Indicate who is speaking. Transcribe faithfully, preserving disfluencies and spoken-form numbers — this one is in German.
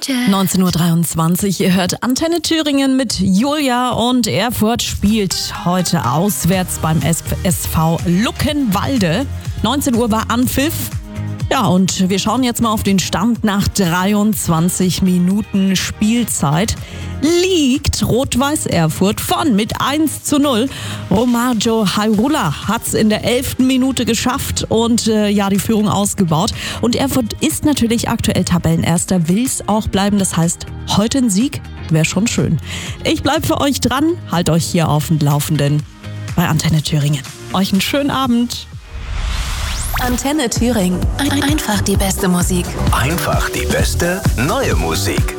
Speaker 1: neunzehn Uhr dreiundzwanzig, ihr hört Antenne Thüringen mit Julia und Erfurt spielt heute auswärts beim S V Luckenwalde. neunzehn Uhr war Anpfiff. Ja, und wir schauen jetzt mal auf den Stand nach dreiundzwanzig Minuten Spielzeit. Liegt Rot-Weiß Erfurt von mit eins zu null. Romario Hayrula hat es in der elften Minute geschafft und äh, ja, die Führung ausgebaut. Und Erfurt ist natürlich aktuell Tabellenerster, will es auch bleiben. Das heißt, heute ein Sieg wäre schon schön. Ich bleibe für euch dran, halt euch hier auf dem Laufenden bei Antenne Thüringen. Euch einen schönen Abend.
Speaker 2: Antenne Thüringen. Einfach die beste Musik.
Speaker 3: Einfach die beste neue Musik.